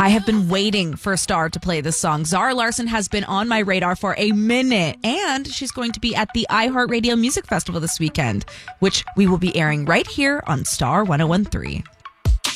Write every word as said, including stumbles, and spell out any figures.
I have been waiting for Star to play this song. Zara Larsson has been on my radar for a minute, and she's going to be at the iHeartRadio Music Festival this weekend, which we will be airing right here on Star one oh one three.